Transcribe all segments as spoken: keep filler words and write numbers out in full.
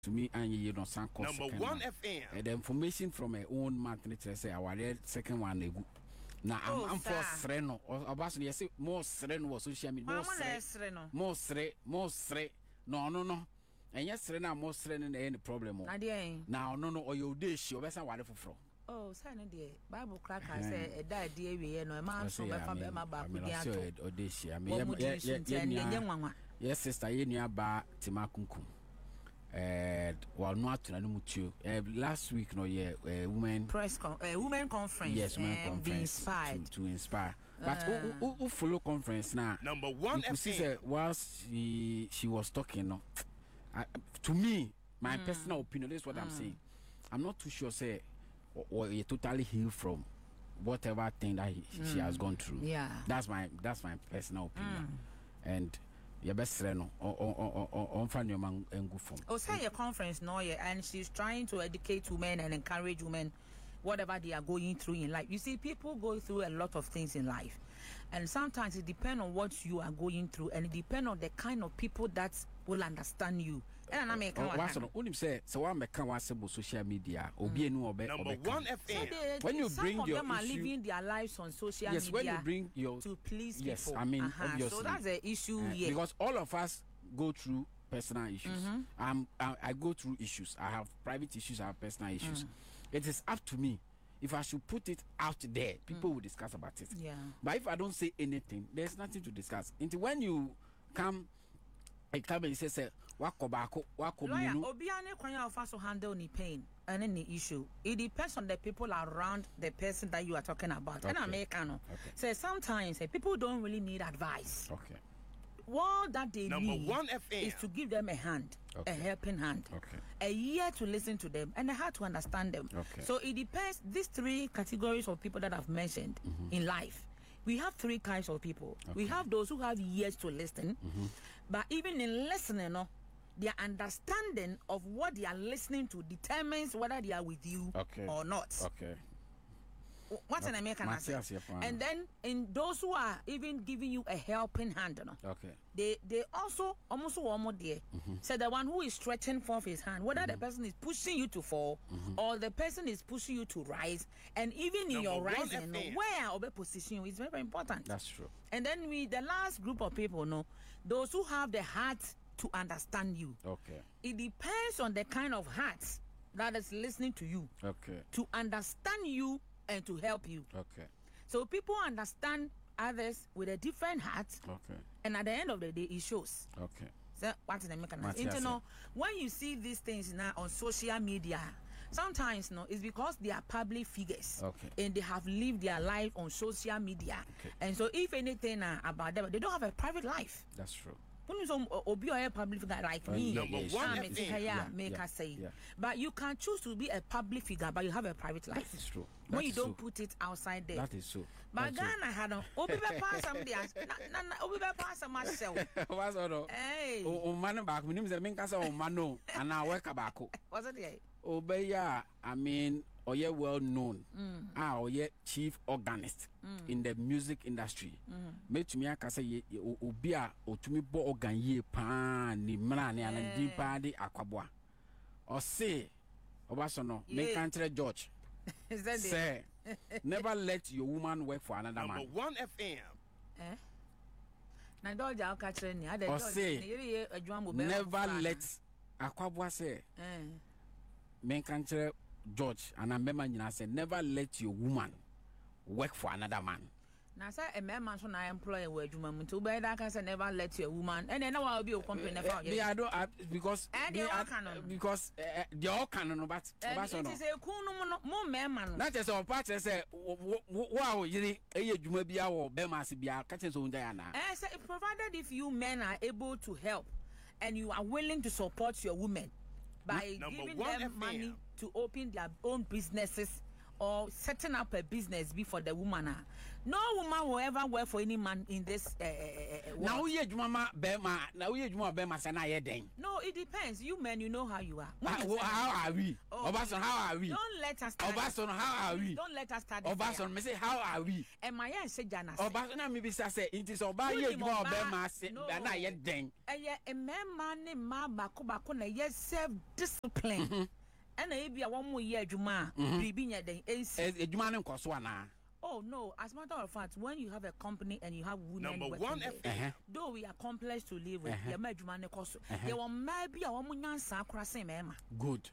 to me and you know some number one F M. And the information from my own maternity say our second one egu. Now I'm, Oh, I'm for sir. sreno. Or about you say more sreno was social media. More Mama na sre, esre no. more sre, more sre. No no no. And yes sreno more sreno any problem. Na dey. Now no no or your dish or better wale for. Oh, say no dey. Bible cracker say e da dey we no e ma so be fa be ma ba ku di I ato. or dish. I Wo mu di so ntene nye nwanwa. Yes sister ye nua ba timakunkum. Uh, well, not to uh, last week, no, yeah, uh, women Press con- uh, women conference. yes, women um, conference be inspired to, to inspire. Uh, But who, who, who follow conference now? Number one you could see F M. that whilst she she was talking, no, I, to me, my mm. personal opinion, this is what mm. I'm saying. I'm not too sure, say, or, or you totally healed from whatever thing that he, mm. she has gone through. Yeah, that's my that's my personal opinion, mm. and. Your best friend, or or or or find your man and go from. Oh, say a conference, no, yeah, and she's trying to educate women and encourage women, whatever they are going through in life. You see, people go through a lot of things in life, and sometimes it depends on what you are going through, and it depends on the kind of people that will understand you. And I make what's on only say so I make one social media or be no obe. Number one F M. When you bring some your of them are issue, living their lives on social yes, media. When you bring your to please yes, people. I mean uh-huh. obviously. So that's the issue uh, here. Because all of us go through personal issues. Mm-hmm. Um, I, I go through issues. I have private issues. I have personal issues. Mm. It is up to me. If I should put it out there, people mm. will discuss about it. Yeah. But if I don't say anything, there's nothing to discuss. Until when you come, I come and say, say, wako bako, wako lawyer, minu. Obiane kwanya of us to handle any pain and any issue. It depends on the people around the person that you are talking about. Okay. And Americano. Okay. So sometimes eh, people don't really need advice. Okay. All that they Number need one F M. is to give them a hand, Okay. a helping hand, Okay. a year to listen to them, and a heart to understand them. Okay. So it depends. These three categories of people that I've mentioned Mm-hmm. in life, we have three kinds of people. Okay. We have those who have years to listen, Mm-hmm. but even in listening, no, their understanding of what they are listening to determines whether they are with you Okay. or not. Okay. What's an Okay. American Matias, accent? yeah, fine. And then in those who are even giving you a helping hand, no, Okay. they they also almost one more there. Mm-hmm. So the one who is stretching forth his hand, whether Mm-hmm. the person is pushing you to fall Mm-hmm. or the person is pushing you to rise, and even in Number your one rising, no, F M. where or where position you is very, very important. That's true. And then we the last group of people, no, those who have the heart to understand you. Okay. It depends on the kind of heart that is listening to you Okay. to understand you and to help you. Okay. So people understand others with a different heart, Okay. and at the end of the day, it shows. Okay. So what is the mechanism? Matias, You know, when you see these things now on social media, sometimes no, it's because they are public figures, Okay. and they have lived their life on social media. Okay. And so, if anything uh, about them, they don't have a private life. That's true. When you some obi or a public figure like Uh, me, yeah, Number yeah, one ah, F me M. say, yeah, Yeah, make yeah, us say. yeah. But you can choose to be a public figure, but you have a private life. That is true. When That you is don't so. put it outside there. That is so. But That's so. Ghana had a obi be pass some days. Na na obi be pass some myself. What's all? Hey. O o man back. Minim say men kasa o man no. Ana work back. What's it there? Obeya, I mean, oye well known. Mm. Ah, oye chief organist Mm. in the music industry. Mm. Me to me akasa ye ye- o- obi a otumi bo organ ye pa ni mra ne Eh. ana din pa de akwaboa. O say obaso no me Yeah. kan kire George. Is that Say never let your woman work for another Number man. one F M. Eh? Na George au ka kire ni. Ade Or George. say, Ni yiri ye adwuma mo be. Never let akwaboa say Eh. men kan kire George and member nyina say never let your woman work for another man. Na say a man so na employ we adwuma mu. To be that can say never let your woman. And then na be o company for They you. I don't I, because Eh, they they all are- canon. because uh, they all canon no but but It no. is a kunu mo mo mema no. That is our part say wow yiri eye dwuma bia wo be ma se bia ka che so nja na. Eh, say provided if you men are able to help and you are willing to support your women by Number giving one them F M. money to open their own businesses or setting up a business be for the woman. Uh. No woman will ever work for any man in this uh, uh, now ye mama bema now ye juma bema sana ye den. No, it depends. You men, you know how you are. Uh, how are we? Oh, Obason, how are we? Don't let us start. Obason, how are we? Don't let us start. Obason, me say how are we? And my aunt said Jana. Obason na me be say it is oba ye juma bema say na ye den. Eye a man man ma bako bako na ye self discipline. And I be a one more year juma bibi nya den ensi. E juma ne nkoso ana. Oh no, as a matter of fact, when you have a company and you have women number working one there, uh-huh. though we are complex to live with, uh-huh. you may juma ne koso. You will maybe a woman nyansa akora say mema. Good.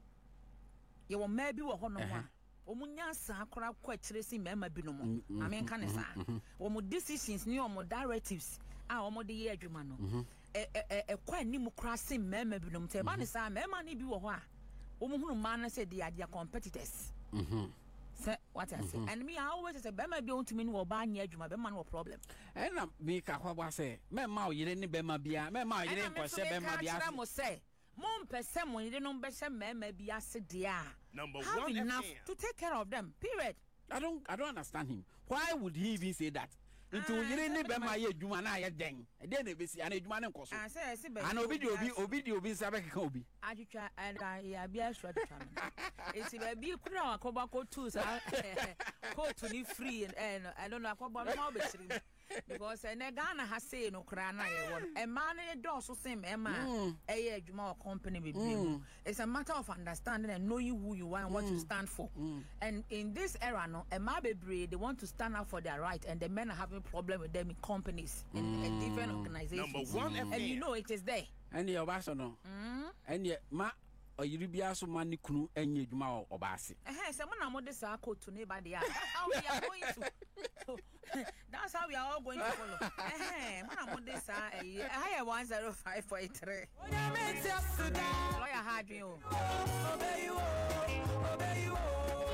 You will maybe wo hono wa. Omu nyansa akora kwa kire say mema binom. I mean kan sa. Omu decisions ni omu directives a omu de ye adwuma no. E e e kwa ni mu kora say mema binom. Te ba ne sa mema ni bi wo ho a. Omu hunu man say they are their competitors. Mhm. Say what I say, and me I always say, "Bema be on to me no ba nya adwuma, bema no problem." And na me ka kwa say, "Me ma o yire ni bema bia, me ma o yire nko se bema bia." And mo say, "Mom pese mo yire no be se mema bia se dia." Number have one enough F M. to take care of them. Period. I don't I don't understand him. Why would he even say that? Into yire ni bema ye adwuma na ye den. E dey na be si ana adwuma ne nko so. Ah say say be. Ana obi di obi obi di obi sabe keka obi. Ajutwa and ya bia sure to twa me. Esi be bi kura akoba ko two sa ko to ni free and I don't know akoba ma obetiri because e Ghana ha say no kra na ye won. E man ne do so same e ma e ye adwuma or company be be. It's a matter of understanding and knowing who you are and what you stand for. And in this era no e ma bebre they want to stand up for their right and the men are having problem with them in companies in, in different organizations. Number one F M. And you know it is there. And your baso no. And ye ma oyiri bia so ma ni kunu enye adwuma obase. Eh say mo na mo de sa ko to ne ba dia. That's how we are going to. That's how we are all going to follow. Eh mo na mo de sa eh I one zero five four eight three. Lawyer Hadri o. Obey you. Obey you.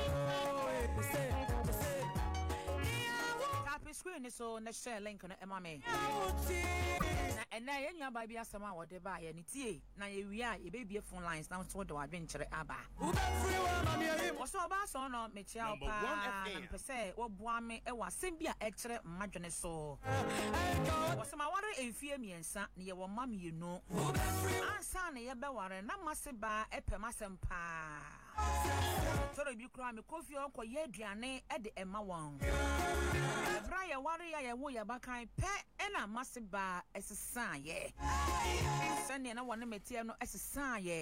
Copy screen so na share link on emame. And now you are baby asama what they buy and it's now you are a baby phone lines now so the adventure abba. Also about son or Michelle Pa and per se or Boame Ewa Simbia extra margin so. Was my water a fear me and son near one mammy you know. And son a bewater and not must buy a pemasam pa. So you cry me coffee or ye diane at the Emma one. Brian warrior warrior back I pet and I must buy as a sign, yeah. Sunday and I want to meet you as a sign, yeah.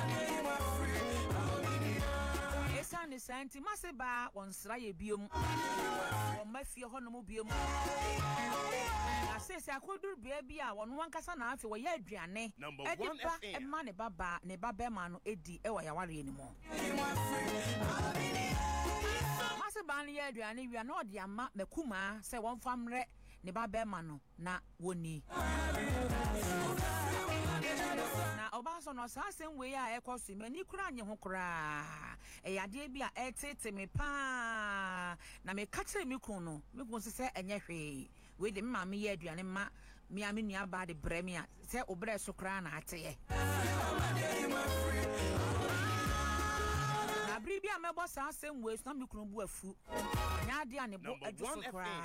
A son is anti must buy one sly bium or my fear honomobium. I says I could do baby on one casana for ye diane. Number one F M. And money baba, ne babeman, Eddie, Ewa worry anymore. Bani aduane wi na odi ama makuma se won famre ne ba be ma no na woni na oba so no sa asem we a ekoso me ni kura anye ho kura e yade bi a etete me pa na me ka kire me kun no me kun se enye hwe we de ma me ye aduane ma me a me nua ba de bre me a se obre so kura na ateye Bibi a mebo sa asem we so na me kunu bu afu nya de ane bo adwo so kra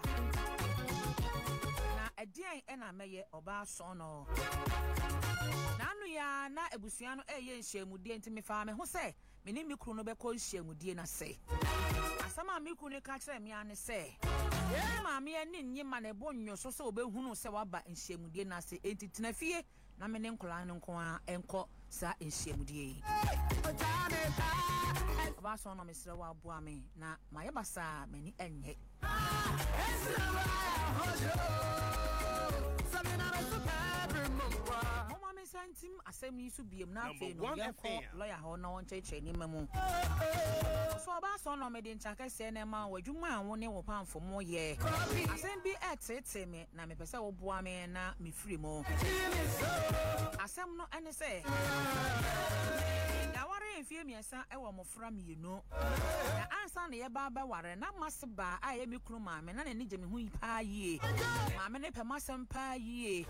na edian e na meye oba so no na anu ya na ebusua no eye nhyiamudie ntimi fa me ho se me ni me kunu no be ko nhyiamudie na se asama me kunu ka kire me ane se e ma me ani nyima na ebo nnwo so so obehunu se waba nhyiamudie na se entitina fie na me ne nkola no nko a enko sa nhyiamudie Ba so no mesre wa boa me na maye basa mani enye Mama me santim asemi su biem na fe no yenko lawyer ho na won cheche ni mamu So ba so no me de nchaka se na ma wadwuma anwo ne wo pamfo mo ye asem bi etete me na me pese wo boa me na me free mo Asem no ene se Fie miensa e wo mofra mienu na ansa na ye ba ba ware na maseba a ye mikru maame na ne gye me hu pa yie maame ne pe masem pa yie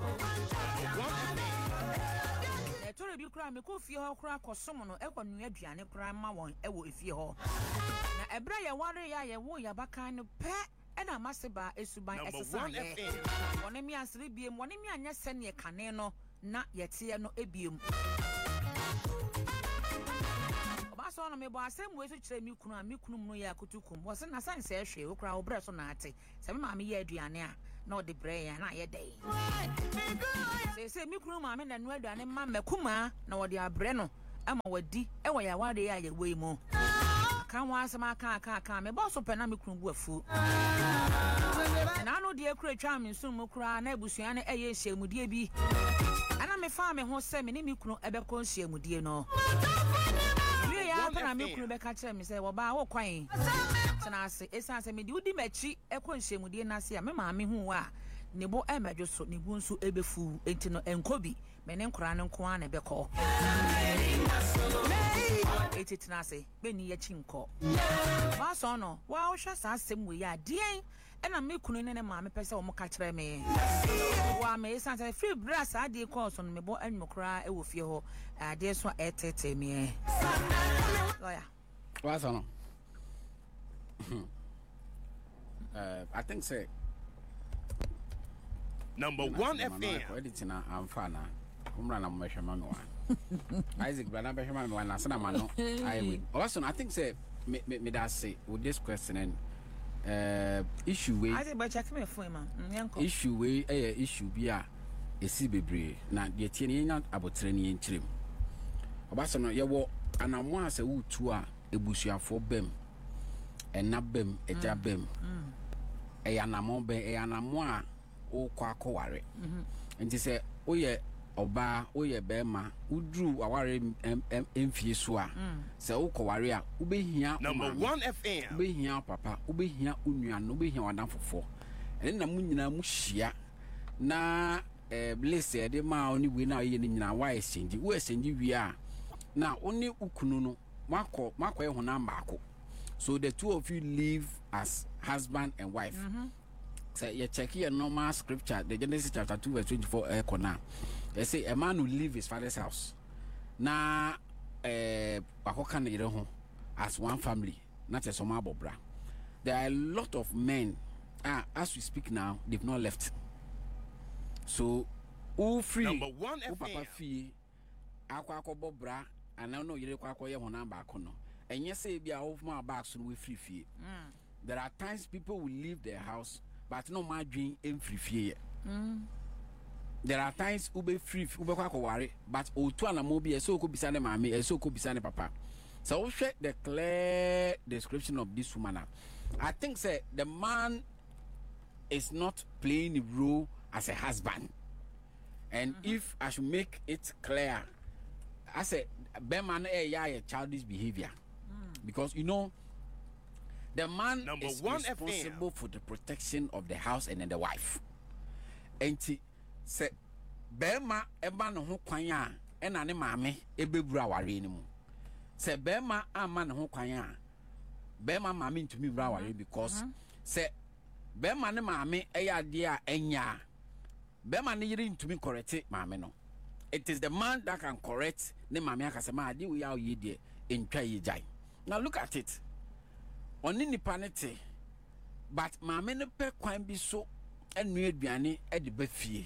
e tore bi kura me ko fie ho kura kosom no e kwa nua aduane kura ma won e wo efie ho na ebra ye ware ya ye wo ya bakan no pe e na maseba esuban esesa ye woni mi asre biem woni mi anya se ne kane no na yete no ebiem oba so no me bo asem we so kire mi kunu a mi kunu mu ya kutukum wo se na san se ehwe wo kra wo bre so na ate se me ma me ye aduane a na o de bre ya na ye dey se se mi kunu ma me na nu aduane ma mekuma na wo de abre no ama wadi e wo ya ware ya ye we mu kan wa asema aka aka aka me boss pe na me kunu bu afu na no de ekura twa me nsun mu kura na ebusua ne eye hyiamudie bi ana me fa me ho se me ne me kunu ebe ko hyiamudie no we ya na me kunu be ka kire me se wo ba wo kwan tena ase esa se me di udi machi e ko hyiamudie na ase a me ma me hu wa ne bo e medwo so ne bu nsu ebefu enti no enkobi me ne nkura ne nko ana be ko eti tena se be ni ye chinko ba so no wa wo hwa sa asem we ya dien e na me kunu ne ne ma me pese wo mo ka kire me wa me esa se free brass ade ko so no me bo anwokra e wo fie ho ade so etete me lawyer wa so no uh I think say number one F M. Editing I'm fan. Umra na mmehwema me wa. Isaac brother behwema me wa na sana ma no. I will. Also I think say me me that say with this question and uh issue we Isaac but check me phone ma. Nyanko. Issue we eh issue bi a esi bebre na de tie ne nya abotre ne nchirem. Obaso no ye wo anamo ase wutu a ebusuafo bem enabem ejabem. E yanamo be e yanamo a o kwa kware nti se oye oba oye bema udru aware emfie so a se wo kware a ubehia number one F M ubehia papa ubehia onua no ubehia wadanfofo ene na mu nyina mu hia na eh blesse de ma oni we na ye ni nyina wa exchange wo exchange wi a na oni ukunu no makọ makọ ehun na mbako so the two of you live as husband and wife. Mm-hmm. So you check your normal scripture, the Genesis chapter two verse twenty-four. Eh, kona. They say a man will leave his father's house. Na eh, akokan ireho as one family, not a soma bobra. There are a lot of men. Ah, as we speak now, they've not left. So, who free? Number one F M. Papa fee. Akwa ako bobra. And I know you kwa kwa ye hona ba kono. And yes, say be a of my back so we free fee. There are times people will leave their house. But no my dream in free fear. Mm. There are times ube free ube kwa worry, but o two na mobi so could be sane mami, so could be sane papa. So we check the clear description of this woman. I think say the man is not playing the role as a husband. And mm-hmm. if I should make it clear, I said be man eh yeah childish behavior. Mm. Because you know the man Number is one responsible F M. For the protection of the house and then the wife. And say, Bema eba no ho kwan a e na ne maame ebebura ware ni mu. Say Bema ama no ho kwan a Bema maame ntumi bura ware because say Bema ne maame e ya de a enya. Bema ne yiri ntumi correct maame no. It is the man that can correct ne maame akase ma ade we ya ye de entwa ye jai. Now look at it. Oni nipa ne te but maame ne pe kwan bi so enu aduane e de ba fie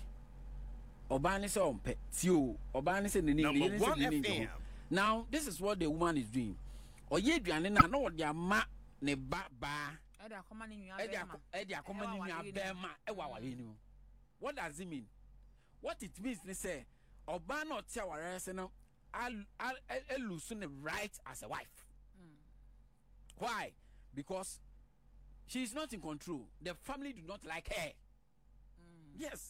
oba ne se ompe ti o oba ne se ne ne ne. Now this is what the woman is doing. Oye aduane na na odi ama ne ba ba e de akoma ne nua ba e de akoma ne nua ba ma e wa wale ni. What does it mean? What it means ne say oba na oti aware se no al lose the right as a wife. Mm. Why? Because she is not in control. The family do not like her. Mm. Yes.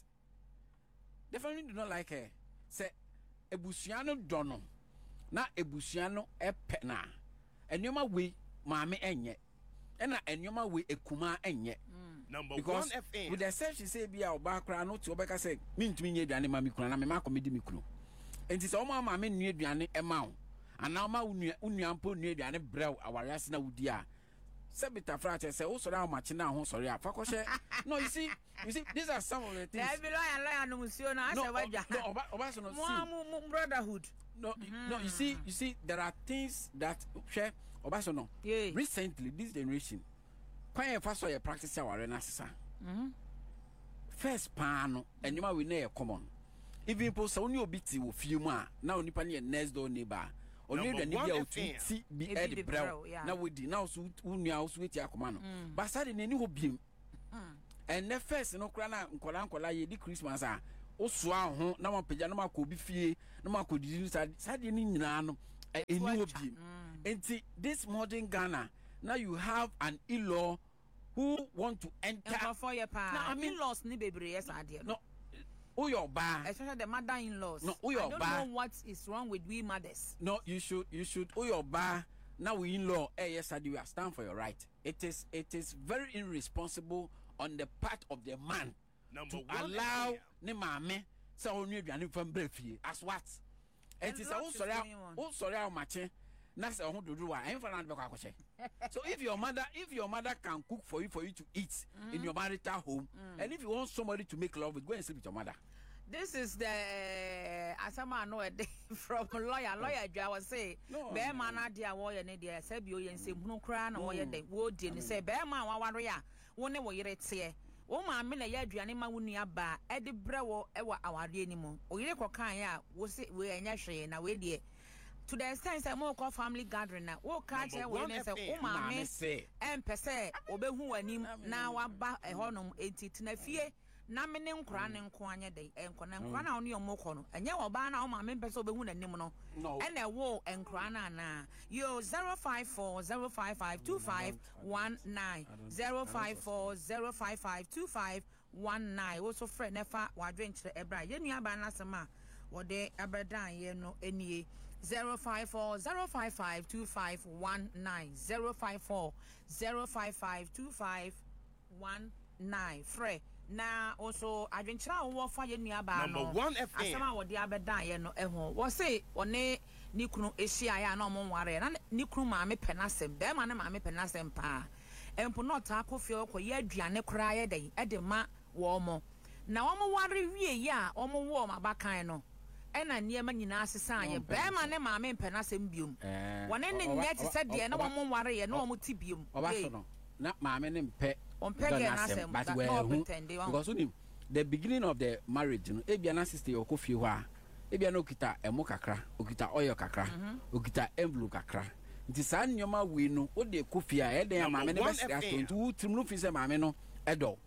The family do not like her. Say, ebusiano dono. Na ebusiano epe na. Enyoma we mame enye. Ena enyoma we ekuma enye. Number because one F M. With the self she say bia oba kra no to obeka say me ntumi nye aduane ma me kura na me ma komedi me kuro. Enti say o ma ma me nua aduane e ma wo. Ana ma unua unua mpo nua aduane brew awariase na wudi a. Sebita frache say o sori amachi na ho sori a fakoshe. No, you see, you see these are some of the things. There be lawyer lawyer no musio na ase waja. No, oba oba so no see. Mo brotherhood. no, mm-hmm. no. You see, you see, there are things that share. Obaso no. Yeah. Recently, this generation, quite first so you practice our renasisa. Mm-hmm. First pano, and you might we near common. Even people so only obiti will few more. Now nipa near next door neighbor. Only the neighbor to see be Eddie Brown. Now we did now so we now sweet ya command. But suddenly any will be. And the first no crana nkola nkola ye di Christmas ah. O soa ho na ma pagya na ma ko bi fie na ma ko di sad sad ni nyina no eni obi enti this modern Ghana now you have an in-law who want to enter for your pa now I mean in-laws ni bebre yes ade no who your ba especially the mother-in-laws no who your ba I don't know what is wrong with we mothers no you should you should who your ba now we in-law eh yes ade we stand for your right it is it is very irresponsible on the part of the man Number to one allow ne maame say onu aduane fam brefie as what it is oh sorry oh sorry how much na say ho dodo wa en fana be kwa kwache so if your mother if your mother can cook for you for you to eat mm. in your marital home mm. and if you want somebody to make love with, go and sleep with your mother. This is the uh, asama no from lawyer lawyer I was say be man na dia wo ye ne dia say bi o ye nsehunu kra na wo ye de wo die ni say be man wa waro ya wo ne wo yire tie wo ma me na ya aduane ma wo nua ba e de brewo e wa aware ni mu o yire kokan ya wo se we anya hwe na we die to the extent say mo call family gathering na wo ka che we ne say wo ma me em pese obehu wanim na wa ba e honom enti tena fie na me ne nkora ne nko anya de enko na nkora na oni omoko no enye oba na wo ma me pese obehu nanim no ene wo nkora na na yo zero five four zero five five two five one nine zero five four zero five five two five one nine wo so frɛ nefa wadwen kyerɛ ebra ye nua ba na sema wo de abradan ye no enie zero five four zero five five two five one nine zero five four zero five five two five one nine frɛ na also adwenkyera wo fa ye nua ba no asema wo de abedan ye no eho wo se one ni kunu ehia ya na omo nware na ni kunu ma me penasem be ma na ma me penasem pa empo not akofie ko ye aduane kora ye den e de ma wo mo na omo ware wie ye a omo wo ma bakan no e na niema nyina asesa ye be ma ne ma me penasem biom wone ne nya ti se de na omo nware ye na omo ti biom obaso no na ma me ne mpe on penasem but we because unim the beginning of the marriage no e bia na sister okofie ho a ebia na okita emo kakra okita oil kakra okita envelope kakra nti saa nyoma we no o de kofia e den maame ne besia to nti wo trim no fi se maame no edo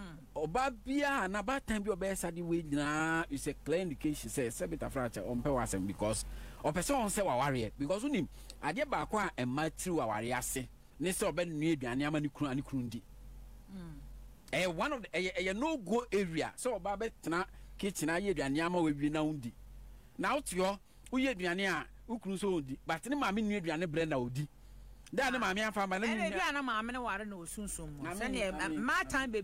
oba bia na ba time bi oba sade we nyina is a clear indication say sebita fracture on pe wasem because o person on say waware because unim ade ba kwa emma tiri waware ase ne se oba nnu aduane ama ne kunu ani kunu ndi eh one of the eh no go area so oba be tena kitchen aye aduane ama we na undi na utio uye aduane a ukunu so odi but ne maame nnu aduane bre na odi da ne maame afa ma na nnu aduane maame ne ware na osunsun mo se ne ma time